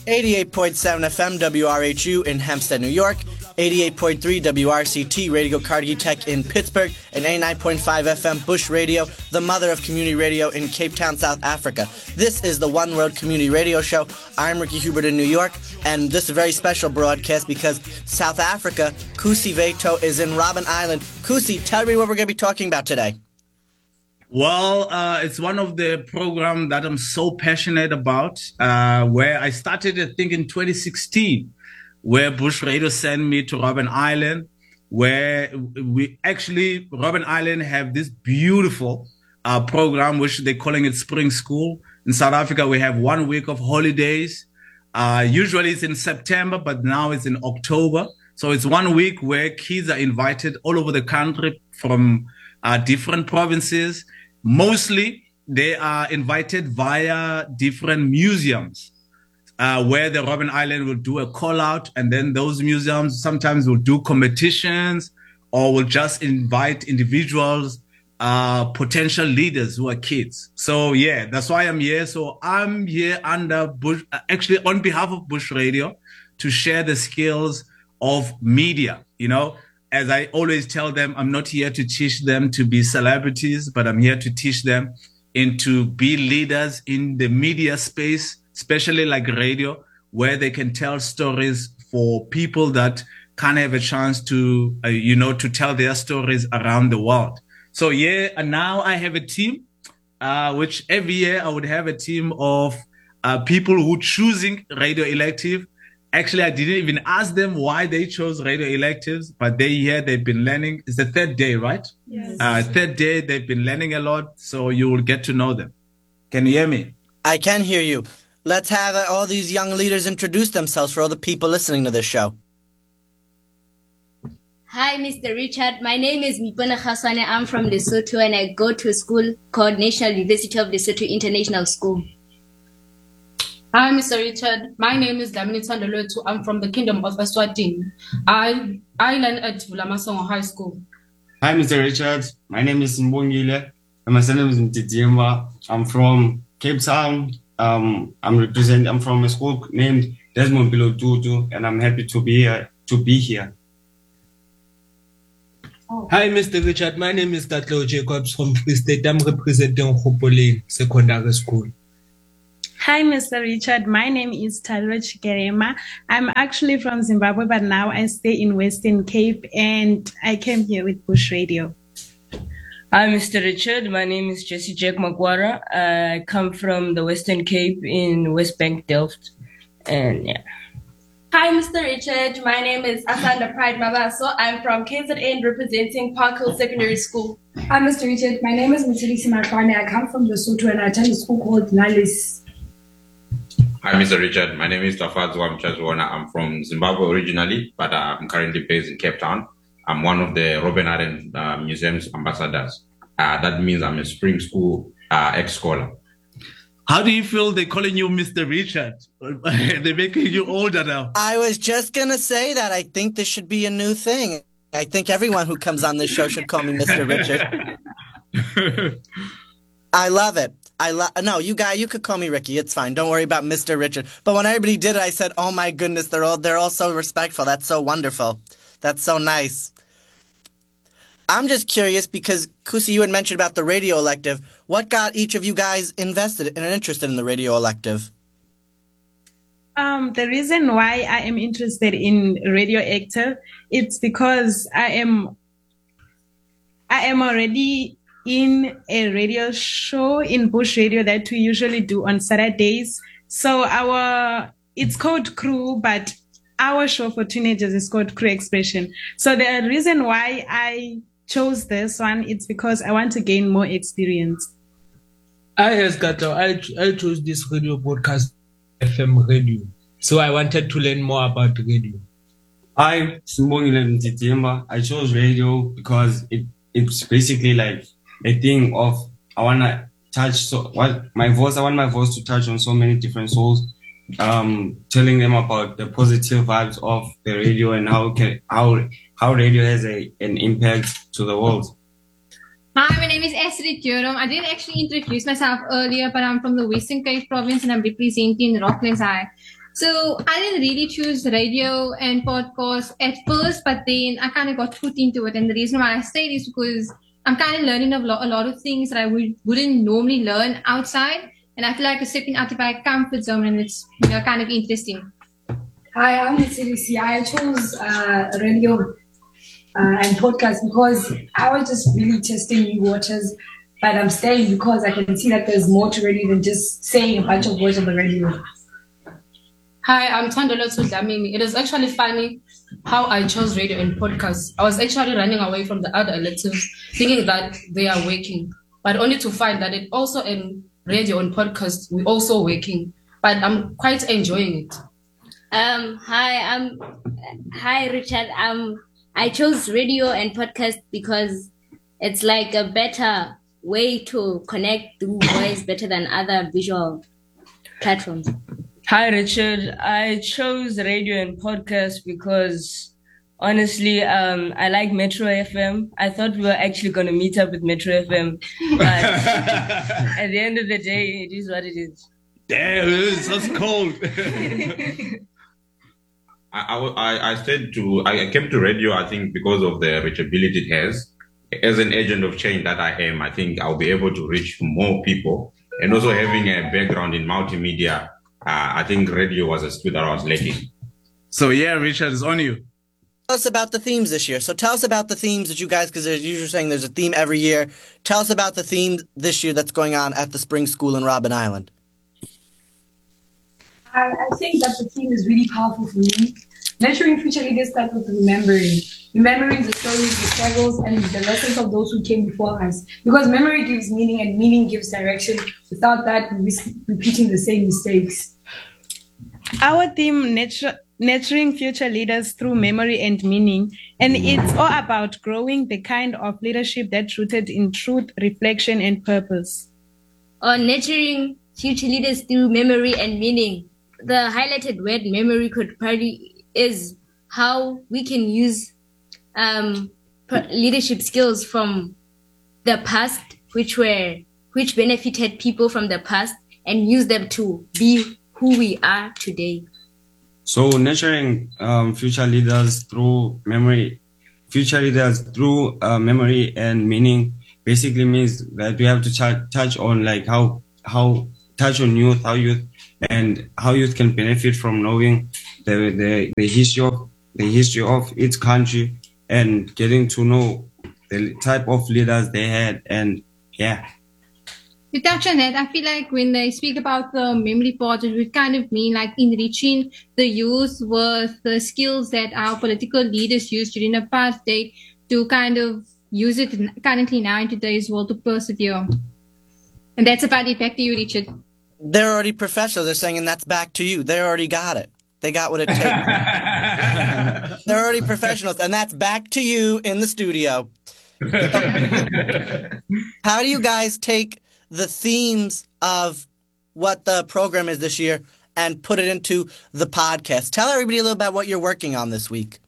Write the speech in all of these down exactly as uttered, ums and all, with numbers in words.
eighty-eight point seven F M W R H U in Hempstead, New York, eighty-eight point three W R C T Radio Carnegie Tech in Pittsburgh, and eighty-nine point five F M Bush Radio, the mother of community radio in Cape Town, South Africa. This is the One World Community Radio Show. I'm Ricky Hubert in New York, and this is a very special broadcast because South Africa, Kusi Veto, is in Robben Island. Kusi, tell me what we're going to be talking about today. Well, uh, it's one of the programs that I'm so passionate about, uh, where I started, I think, in twenty sixteen, where Bush Radio sent me to Robben Island, where we actually, Robben Island have this beautiful uh, program, which they're calling it Spring School. In South Africa, we have one week of holidays. Uh, usually it's in September, but now it's in October. So it's one week where kids are invited all over the country from uh, different provinces. Mostly, they are invited via different museums uh, where the Robben Island will do a call out, and then those museums sometimes will do competitions or will just invite individuals, uh, potential leaders who are kids. So, yeah, that's why I'm here. So I'm here under Bush, actually on behalf of Bush Radio to share the skills of media, you know. As I always tell them, I'm not here to teach them to be celebrities, but I'm here to teach them and to be leaders in the media space, especially like radio, where they can tell stories for people that can't have a chance to, uh, you know, to tell their stories around the world. So yeah, and now I have a team, uh, which every year I would have a team of uh, people who choosing radio elective. Actually, I didn't even ask them why they chose radio electives, but they here, they've been learning. It's the third day, right? Yes. Uh, third day, they've been learning a lot, so you will get to know them. Can you hear me? I can hear you. Let's have uh, all these young leaders introduce themselves for all the people listening to this show. Hi, Mister Richard. My name is Mipona Khaswane. I'm from Lesotho, and I go to a school called National University of Lesotho International School. Hi, Mister Richard. My name is Damini Tandalotu. I'm from the Kingdom of Eswatini. I I learn at Vulamasongo High School. Hi, Mister Richard. My name is Mbongile, and my surname is Mtitiemba. I'm from Cape Town. Um, I'm represent. I'm from a school named Desmond Bilotutu, and I'm happy to be here. To be here. Oh. Hi, Mister Richard. My name is Tatlo Jacobs from Free State. I'm representing Khopoleng Secondary School. Hi, Mister Richard. My name is Talwa Chikerema. I'm actually from Zimbabwe, but now I stay in Western Cape, and I came here with Bush Radio. Hi, Mister Richard. My name is Jesse Jack Magwara. I come from the Western Cape in West Bank, Delft. And yeah. Hi, Mister Richard. My name is Asanda Pride Mabaso. I'm from K Z N representing Park Hill Secondary School. Hi, Mister Richard. My name is Mutsilisi Matwane. I come from Lesotho and I attend a school called Nalis. Hi, Mister Richard. My name is Tafadzwa Mchazwana. I'm from Zimbabwe originally, but uh, I'm currently based in Cape Town. I'm one of the Robben Island uh, Museum's ambassadors. Uh, that means I'm a spring school uh, ex-scholar. How do you feel they're calling you Mister Richard? They're making you older now. I was just going to say that. I think this should be a new thing. I think everyone who comes on this show should call me Mister Richard. I love it. I love. No, you guys, you could call me Ricky. It's fine. Don't worry about Mister Richard. But when everybody did it, I said, "Oh my goodness, they're all they're all so respectful. That's so wonderful. That's so nice." I'm just curious because Kusi, you had mentioned about the radio elective. What got each of you guys invested and interested in the radio elective? Um, the reason why I am interested in radio elective, it's because I am I am already in a radio show in Bush Radio that we usually do on Saturdays. So our, it's called Crew, but our show for teenagers is called Crew Expression. So the reason why I chose this one, it's because I want to gain more experience. I, as Gato, I, I chose this radio broadcast F M radio. So I wanted to learn more about radio. Hi, Simbongile Mtitiemba. I chose radio because it it's basically like a thing of I wanna touch so what my voice. I want my voice to touch on so many different souls, um, telling them about the positive vibes of the radio and how can how how radio has a an impact to the world. Hi, my name is Astrid Joram. I didn't actually introduce myself earlier, but I'm from the Western Cape province and I'm representing Rocklands High. So I didn't really choose radio and podcast at first, but then I kind of got put into it. And the reason why I stayed is because I'm kind of learning a lot, a lot of things that I would, wouldn't normally learn outside. And I feel like I'm stepping out of my comfort zone, and it's, you know, kind of interesting. Hi, I'm Mitsilisi. I chose uh, radio uh, and podcast because I was just really testing new waters. But I'm staying because I can see that there's more to radio than just saying a bunch of words on the radio. Hi, I'm Tandolotu Dlamini. It is actually funny how I chose radio and podcasts. I was actually running away from the other electives, thinking that they are working, but only to find that it also in radio and podcast, we're also working. But I'm quite enjoying it. Um, hi, I'm hi Richard. Um, I chose radio and podcast because it's like a better way to connect through voice, better than other visual platforms. Hi, Richard. I chose radio and podcast because honestly, um, I like Metro F M. I thought we were actually going to meet up with Metro F M, but at the end of the day, it is what it is. Damn, it's that's cold. I, I, I stayed to, I came to radio, I think, because of the reachability it has. As an agent of change that I am, I think I'll be able to reach more people. And also having a background in multimedia, uh, I think radio was a skill that I was lacking. So yeah, Richard, it's on you. Tell us about the themes this year. So tell us about the themes that you guys, because you're usually saying there's a theme every year. Tell us about the theme this year that's going on at the Spring School in Robben Island. I, I think that the theme is really powerful for me. Nurturing future leaders starts with remembering. Remembering the stories, the struggles, and the lessons of those who came before us. Because memory gives meaning and meaning gives direction. Without that, we risk repeating the same mistakes. Our theme, nurture, nurturing future leaders through memory and meaning. And it's all about growing the kind of leadership that's rooted in truth, reflection, and purpose. Or nurturing future leaders through memory and meaning. The highlighted word memory could probably is how we can use um, leadership skills from the past, which were which benefited people from the past, and use them to be who we are today. So nurturing um, future leaders through memory, future leaders through uh, memory and meaning basically means that we have to ch- touch on like how how touch on youth, how youth and how youth can benefit from knowing the the, the history of the history of its country and getting to know the type of leaders they had. And yeah. To touch on that, I feel like when they speak about the memory part, it would kind of mean like enriching the youth with the skills that our political leaders used during the past day to kind of use it currently now in today's world to persevere. And that's about it. Back to you, Richard. They're already professionals. They're saying, and that's back to you. They already got it. They got what it takes. They're already professionals, and that's back to you in the studio. How do you guys take the themes of what the program is this year and put it into the podcast? Tell everybody a little about what you're working on this week.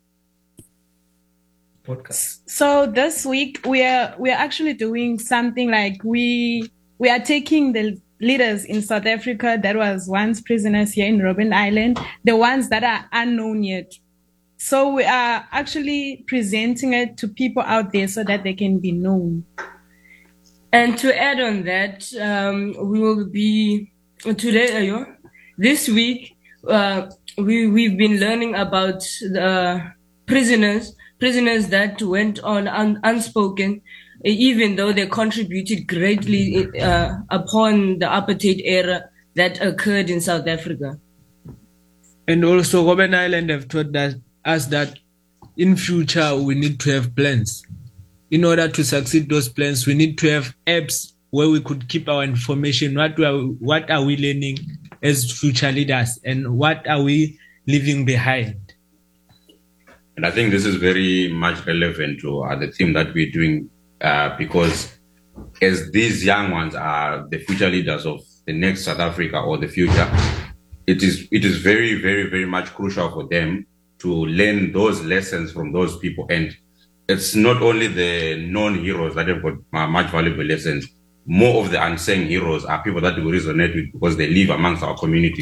Podcast. So this week we are we are actually doing something like we we are taking the leaders in South Africa that was once prisoners here in Robben Island, the ones that are unknown yet. So we are actually presenting it to people out there so that they can be known. And to add on that, um, we will be today, uh, this week, uh, we, we've been learning about the prisoners, prisoners that went on un- unspoken, even though they contributed greatly uh, upon the apartheid era that occurred in South Africa. And also, Robben Island have taught that, us that in future we need to have plans. In order to succeed those plans, we need to have apps where we could keep our information. What are, what are we learning as future leaders, and what are we leaving behind? And I think this is very much relevant to uh, the theme that we're doing, uh, because as these young ones are the future leaders of the next South Africa or the future, it is it is very, very, very much crucial for them to learn those lessons from those people. And it's not only the known heroes that have got uh, much valuable lessons. More of the unsung heroes are people that we resonate with because they live amongst our communities.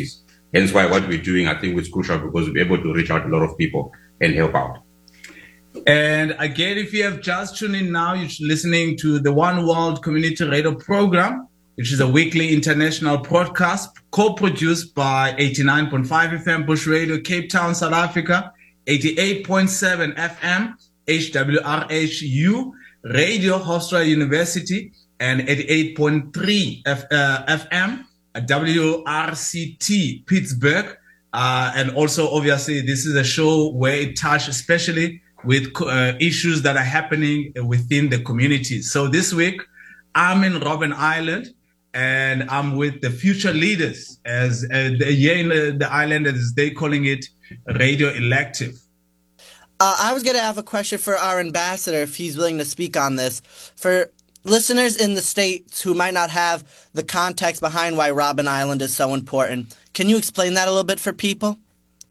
Hence why what we're doing, I think, is crucial because we're able to reach out a lot of people and help out. And again, if you have just tuned in now, you're listening to the One World Community Radio Program, which is a weekly international broadcast co-produced by eighty-nine point five F M Bush Radio, Cape Town, South Africa, eighty-eight point seven F M H W R H U Radio, Hofstra University, and eighty-eight point three F, uh, F M W R C T Pittsburgh. Uh, and also, obviously, this is a show where it touches especially with uh, issues that are happening within the community. So this week, I'm in Robben Island, and I'm with the future leaders, as uh, the, here in the, the island, as they calling it, Radio Elective. Uh, I was going to have a question for our ambassador, if he's willing to speak on this. For listeners in the States who might not have the context behind why Robben Island is so important, can you explain that a little bit for people?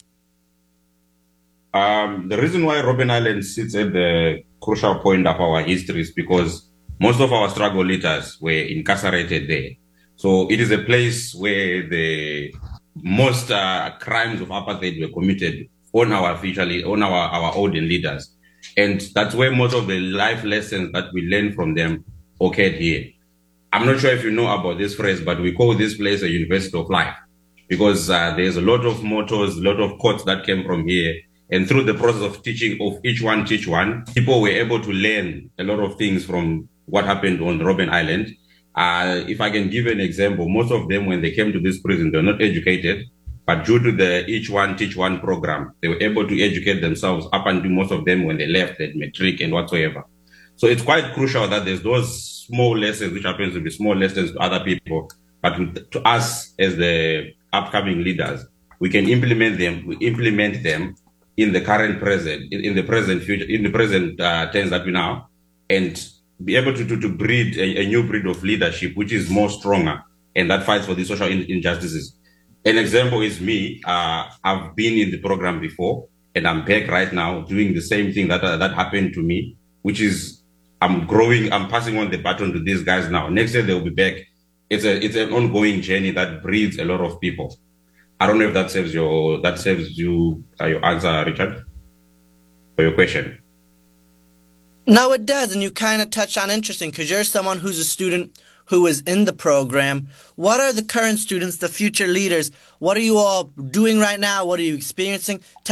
Um, the reason why Robben Island sits at the crucial point of our history is because most of our struggle leaders were incarcerated there. So it is a place where the most uh, crimes of apartheid were committed on our officially, on our, our olden leaders. And that's where most of the life lessons that we learned from them occurred here. I'm not sure if you know about this phrase, but we call this place a university of life because uh, there's a lot of mottos, a lot of quotes that came from here. And through the process of teaching of each one teach one, people were able to learn a lot of things from what happened on Robben Island. Uh, if I can give an example, most of them, when they came to this prison, they're not educated, but due to the each one teach one program, they were able to educate themselves up until most of them when they left at matric and whatsoever. So it's quite crucial that there's those small lessons, which happens to be small lessons to other people, but to us as the upcoming leaders, we can implement them, we implement them in the current present, in, in the present future, in the present uh, tense that we now, and be able to, to, to breed a, a new breed of leadership, which is more stronger and that fights for the social in, injustices. An example is me. Uh, I've been in the program before, and I'm back right now doing the same thing that uh, that happened to me, which is I'm growing, I'm passing on the baton to these guys now. Next year they'll be back. It's a it's an ongoing journey that breeds a lot of people. I don't know if that serves your that serves you uh, your answer, Richard, for your question. No, it does, and you kind of touch on interesting because you're someone who's a student who is in the program. What are the current students, the future leaders? What are you all doing right now? What are you experiencing?